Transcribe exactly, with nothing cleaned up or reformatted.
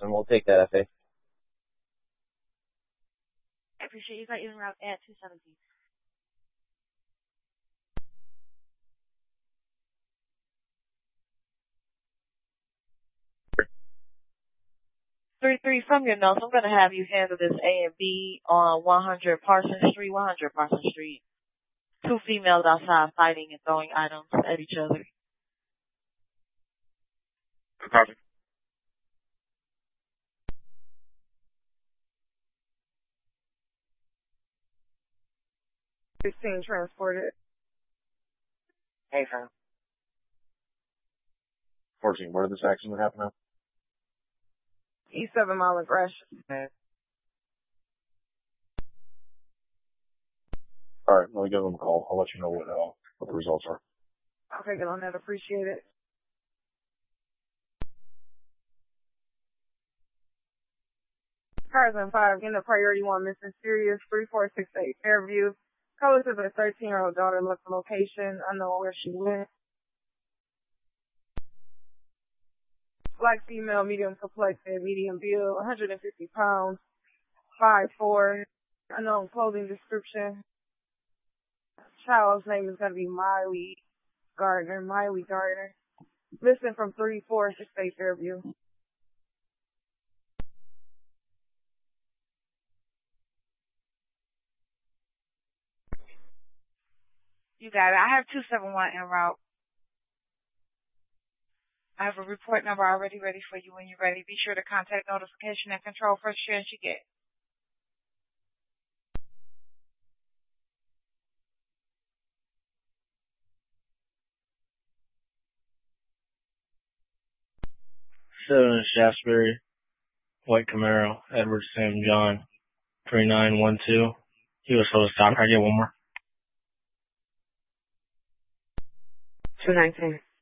and we'll take that F A. I appreciate you. Got you en route at two seventeen. three three from your notes. I'm going to have you handle this A and B on one hundred Parsons Street, one hundred Parsons Street. Two females outside fighting and throwing items at each other. Copy. sixteen transported. Hey, fam. fourteen, where did this accident happen now? E seven mile aggression. All right, let me give them a call. I'll let you know what, uh, what the results are. Okay, get on that. Appreciate it. Cars on five, getting a priority one missing serious, three four six eight Fairview. Color to the thirteen-year-old daughter left the location, unknown where she went. Black female, medium complected, medium build, one hundred fifty pounds, five four, unknown clothing description. Child's name is going to be Miley Gardner, Miley Gardner. Missing from three four six eight Fairview. You got it. I have two seven one en route. I have a report number already ready for you when you're ready. Be sure to contact notification and control first chance you get. Seven Shaftesbury, white Camaro, Edward Sam John, three nine one two. He was supposed to stop. Can I get one more? two nineteen.